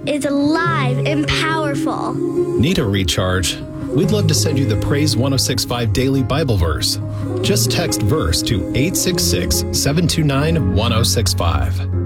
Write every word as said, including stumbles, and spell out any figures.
is alive and powerful. Need a recharge? We'd love to send you the Praise one oh six point five Daily Bible Verse. Just text verse to eight six six, seven two nine, one oh six five.